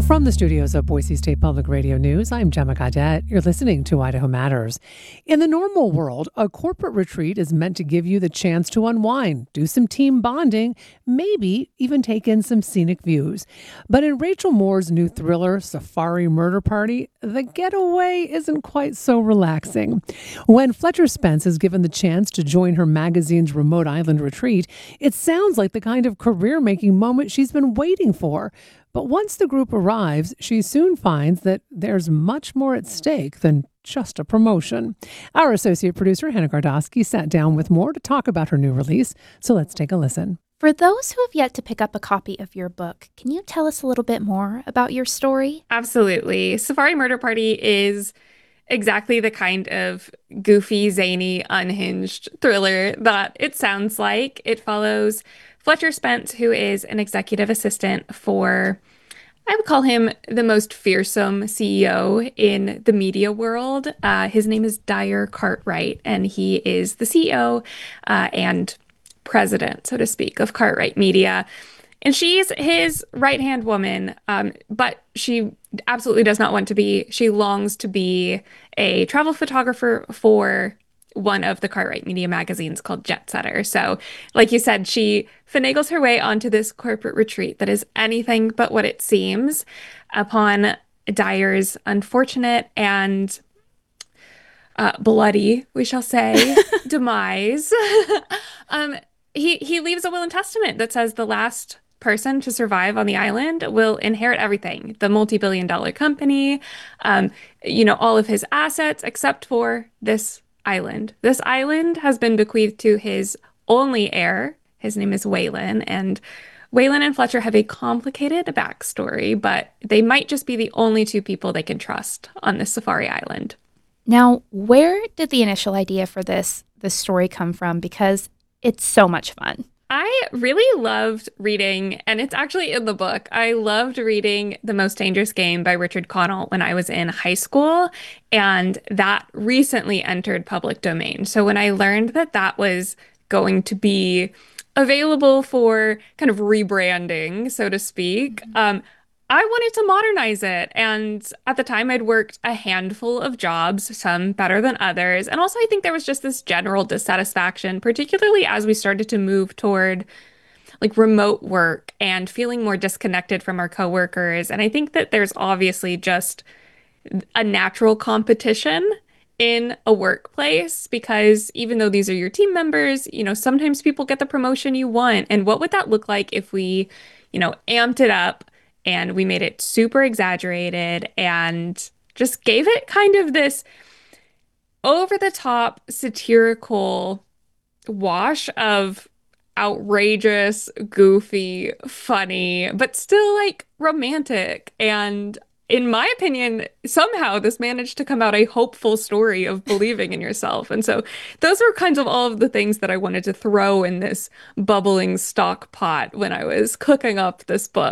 From the studios of Boise State Public Radio News, I'm Gemma Cadet. You're listening to Idaho Matters. In the normal world, a corporate retreat is meant to give you the chance to unwind, do some team bonding, maybe even take in some scenic views. But in Rachel Moore's new thriller, Safari Murder Party, the getaway isn't quite so relaxing. When Fletcher Spence is given the chance to join her magazine's remote island retreat, it sounds like the kind of career-making moment she's been waiting for. But once the group arrives, she soon finds that there's much more at stake than just a promotion. Our associate producer, Hannah Gardosky, sat down with Moore to talk about her new release, so let's take a listen. For those who have yet to pick up a copy of your book, can you tell us a little bit more about your story? Absolutely. Safari Murder Party is exactly the kind of goofy, zany, unhinged thriller that it sounds like. It follows Fletcher Spence, who is an executive assistant for, I would call him the most fearsome CEO in the media world. His name is Dyer Cartwright, and he is the CEO and president, so to speak, of Cartwright Media. And she's his right-hand woman, but she absolutely does not want to be. She longs to be a travel photographer for one of the Cartwright Media magazines called Jet Setter. So, like you said, she finagles her way onto this corporate retreat that is anything but what it seems. Upon Dyer's unfortunate and bloody, we shall say, demise, he leaves a will and testament that says the last person to survive on the island will inherit everything, the multi-billion-dollar company, all of his assets, except for this island. This island has been bequeathed to his only heir. His name is Waylon, and Waylon and Fletcher have a complicated backstory, but they might just be the only two people they can trust on this safari island. Now, where did the initial idea for this story come from? Because it's so much fun. I really loved reading, and it's actually in the book, I loved reading The Most Dangerous Game by Richard Connell when I was in high school, and that recently entered public domain. So when I learned that that was going to be available for kind of rebranding, so to speak, I wanted to modernize it. And at the time, I'd worked a handful of jobs, some better than others. And also, I think there was just this general dissatisfaction, particularly as we started to move toward like remote work and feeling more disconnected from our coworkers. And I think that there's obviously just a natural competition in a workplace, because even though these are your team members, sometimes people get the promotion you want. And what would that look like if we, amped it up and we made it super exaggerated and just gave it kind of this over-the-top satirical wash of outrageous, goofy, funny, but still like romantic. And in my opinion, somehow this managed to come out a hopeful story of believing in yourself. And so those are kinds of all of the things that I wanted to throw in this bubbling stock pot when I was cooking up this book.